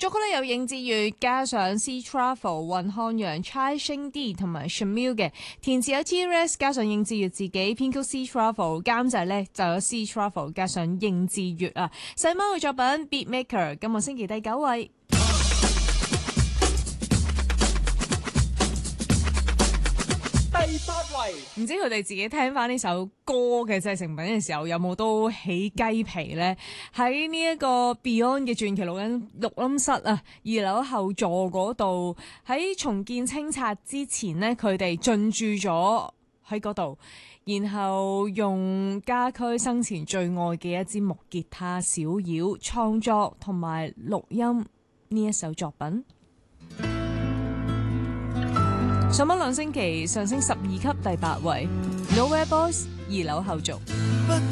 作曲咧有應智越加上 C Travel、雲漢陽、Chai Shing D 同埋 Shamil 嘅，填詞有 T-Rex 加上應智越自己，編曲 C Travel， 監製咧就有 C Travel 加上應智越啊。細貓嘅作品 Beatmaker 今個星期第9位。 第8位， 唔知佢哋自己聽翻呢首歌嘅製成品嘅時候，有冇都起雞皮呢？喺呢一個 Beyond 嘅傳奇錄音室啊，2樓後座嗰度，喺重建清拆之前呢，佢哋進駐咗喺嗰度，然後用家駒生前最愛嘅一支木吉他小妖創作同埋錄音呢一首作品。上咗2星期，上升12級第8位 ，Nowhere Boys 2樓後續。